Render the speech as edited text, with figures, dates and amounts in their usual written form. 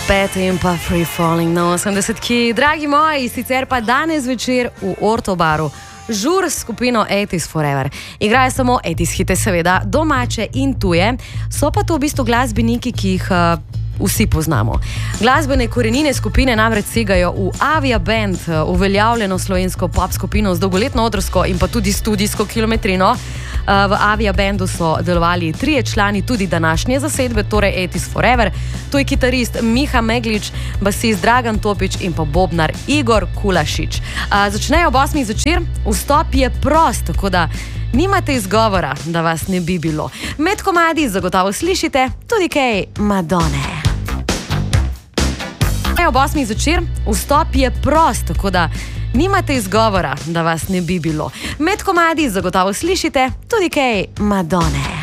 Pet in pa Free Falling na 80-ki. Dragi moji, sicer pa danes večer v Ortobaru žur s skupino 80s Forever. Igrajo samo 80s hite, seveda, domače in tuje, so pa to v bistvu glasbeniki, ki jih vsi poznamo. Glasbene korenine skupine namreč segajo v Avia Band, uveljavljeno slovensko pop skupino z dolgoletno odrsko in pa tudi studijsko kilometrino. V Avia Bandu so delovali 3 člani tudi današnje zasedbe, torej 80s Forever. To je kitarist Miha Meglič, basist Dragan Topič in pa bobnar Igor Kulašič. Začnejo ob 8 zvečer, vstop je prost, tako da nimate izgovora, da vas ne bi bilo. Med komadi zagotovo slišite tudi kaj Madone. Ob 8 zvečer, vstop je prost, tako da nimate izgovora, da vas ne bi bilo. Med komadi zagotovo slišite tudi kaj Madone.